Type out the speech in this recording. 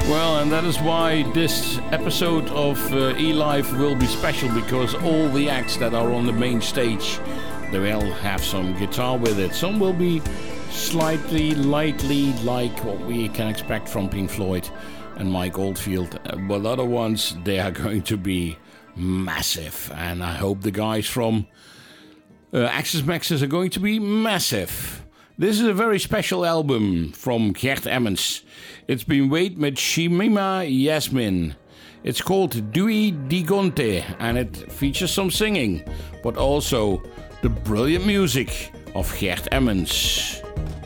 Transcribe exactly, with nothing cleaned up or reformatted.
Well, and that is why this episode of uh, E-Live will be special, because all the acts that are on the main stage, they will have some guitar with it. Some will be slightly, lightly like what we can expect from Pink Floyd and Mike Oldfield, but other ones, they are going to be massive, and I hope the guys from uh, Axis Maxis are going to be massive. This is a very special album from Gert Emmons. It's been made with Shimima Yasmin. It's called Dewey Digonte, and it features some singing, but also the brilliant music of Gert Emmons.